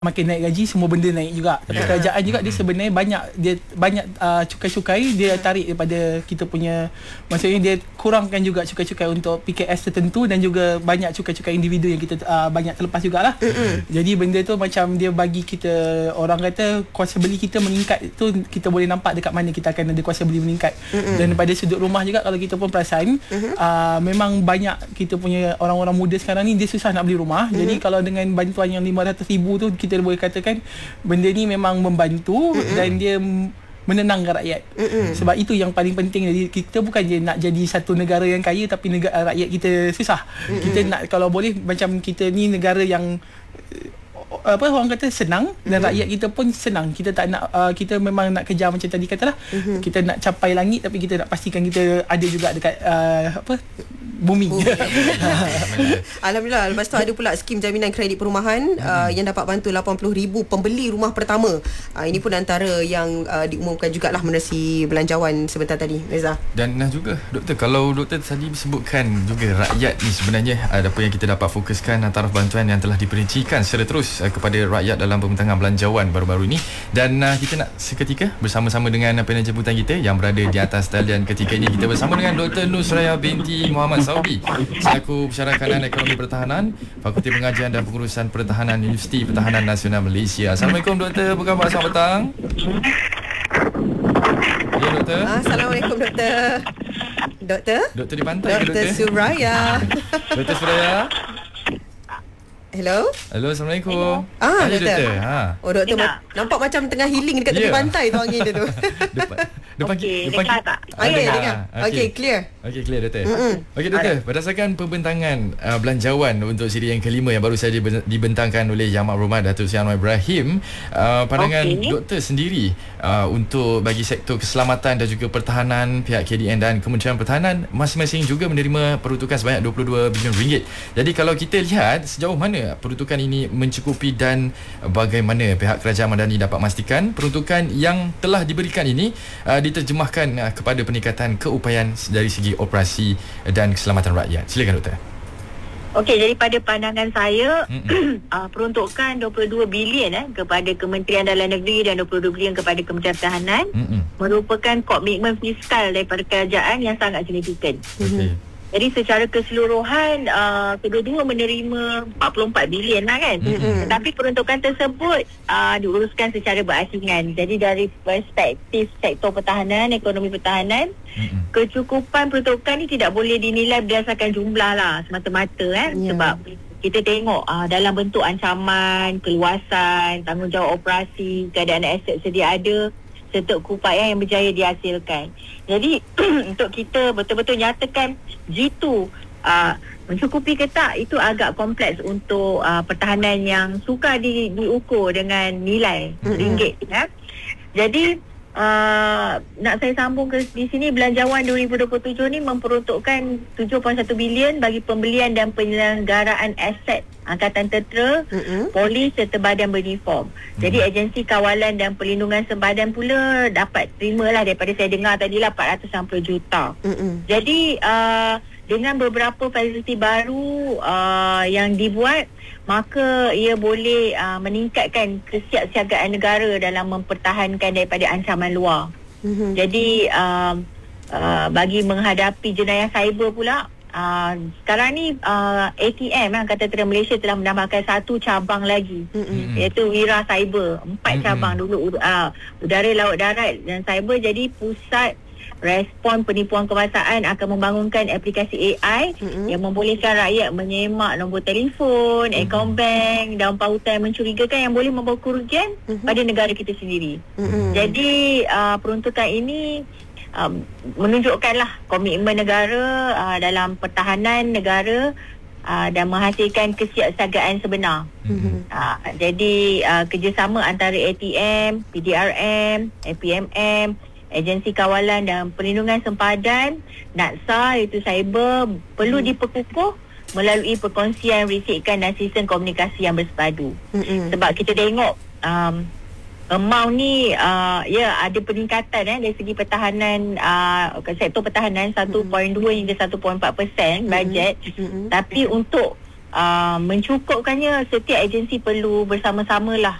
makin naik gaji, semua benda naik juga. Tapi kerajaan juga dia sebenarnya banyak cukai-cukai dia tarik daripada kita punya, maksudnya dia kurangkan juga cukai-cukai untuk PKS tertentu, dan juga banyak cukai-cukai individu yang kita banyak terlepas jugalah. Jadi benda tu macam dia bagi kita, orang kata kuasa beli kita meningkat tu, kita boleh nampak dekat mana kita akan ada kuasa beli meningkat. Dan daripada sudut rumah juga, kalau kita pun perasan, memang banyak kita punya orang-orang muda sekarang ni dia susah nak beli rumah. Jadi kalau dengan bantuan yang 500,000 tu, kita boleh katakan benda ni memang membantu dan dia menenangkan rakyat. Sebab itu yang paling penting. Jadi kita bukan je nak jadi satu negara yang kaya, tapi rakyat kita susah. Kita nak, kalau boleh, macam kita ni negara yang orang kata senang, dan rakyat kita pun senang. Kita tak nak kita memang nak kejar macam tadi katalah, kita nak capai langit, tapi kita nak pastikan kita ada juga dekat bumi. Alhamdulillah. Lepas tu ada pula skim jaminan kredit perumahan yang dapat bantu 80,000 pembeli rumah pertama. Ini pun antara yang diumumkan jugalah menerusi belanjawan sebentar tadi, Reza. Dan juga doktor, kalau doktor tadi sebutkan juga rakyat ni sebenarnya ada apa yang kita dapat fokuskan taraf bantuan yang telah diperincikan secara terus kepada rakyat dalam pembentangan belanjawan baru-baru ini. Dan kita nak seketika bersama-sama dengan panel jemputan kita yang berada di atas talian ketika ini. Kita bersama dengan Dr. Nusraya binti Muhammad Saubi, selaku Pensyarah Kanan Ekonomi Pertahanan, Fakulti Pengajian dan Pengurusan Pertahanan, Universiti Pertahanan Nasional Malaysia. Assalamualaikum doktor, apa khabar? Selamat petang. Ya doktor. Assalamualaikum doktor. Doktor di pantai. Doktor Suraya. Doktor Suraya. Hello, Assalamualaikum. doktor. Oh doktor nampak macam tengah healing dekat tepi pantai tu, angin dia tu. Depan dengar tak? Dengar. Okey, clear. Okey, clear doktor. Okey doktor, berdasarkan pembentangan belanjawan untuk siri yang kelima yang baru saja dibentangkan oleh Yang Maghfurmat Datuk Seri Anwar Ibrahim, pandangan doktor sendiri untuk bagi sektor keselamatan dan juga pertahanan, pihak KDN dan Kementerian Pertahanan masing-masing juga menerima peruntukan sebanyak 22 bilion ringgit. Jadi kalau kita lihat sejauh mana peruntukan ini mencukupi dan bagaimana pihak Kerajaan Madani dapat memastikan peruntukan yang telah diberikan ini diterjemahkan kepada peningkatan keupayaan dari segi operasi dan keselamatan rakyat. Silakan doktor. Okey, jadi pada pandangan saya peruntukan 22 bilion kepada Kementerian Dalam Negeri dan 22 bilion kepada Kementerian Pertahanan merupakan komitmen fiskal daripada kerajaan yang sangat signifikan. Jadi secara keseluruhan kedua-dua menerima 44 bilion lah kan. Tetapi peruntukan tersebut diuruskan secara berasingan. Jadi dari perspektif sektor pertahanan, ekonomi pertahanan, kecukupan peruntukan ni tidak boleh dinilai berdasarkan jumlah lah semata-mata sebab kita tengok dalam bentuk ancaman, keluasan, tanggungjawab operasi, keadaan aset sedia ada, serta keupayaan yang berjaya dihasilkan. Jadi untuk kita betul-betul nyatakan G2 mencukupi ke tak, itu agak kompleks untuk pertahanan yang suka diukur dengan nilai ringgit. Jadi nak saya sambung ke di sini, belanjawan 2027 ni memperuntukkan 7.1 bilion bagi pembelian dan penyelenggaraan aset Angkatan Tentera, Polis serta badan beruniform. Jadi agensi kawalan dan perlindungan sempadan pula dapat terimalah, daripada saya dengar tadilah 460 juta. Jadi dengan beberapa fasiliti baru yang dibuat, maka ia boleh meningkatkan kesiapsiagaan negara dalam mempertahankan daripada ancaman luar. Jadi bagi menghadapi jenayah cyber pula, sekarang ni ATM Angkatan Tentera Malaysia telah menambahkan satu cabang lagi, iaitu Wira Cyber. 4 cabang dulu, udara, laut, darat dan cyber. Jadi pusat respon penipuan kebangsaan akan membangunkan aplikasi AI yang membolehkan rakyat menyemak nombor telefon, akaun bank dan pautan yang mencurigakan yang boleh membawa kerugian pada negara kita sendiri. Jadi peruntukan ini menunjukkanlah komitmen negara dalam pertahanan negara dan menghasilkan kesiapsiagaan sebenar. Jadi kerjasama antara ATM, PDRM, APMM, Agensi Kawalan dan Perlindungan Sempadan, NATSA iaitu cyber, perlu diperkukuh melalui perkongsian risikan dan sistem komunikasi yang bersepadu. Sebab kita tengok amount ni ada peningkatan dari segi pertahanan, sektor pertahanan 1.2 hingga 1.4% bajet. Tapi untuk mencukupkannya setiap agensi perlu bersama-sama lah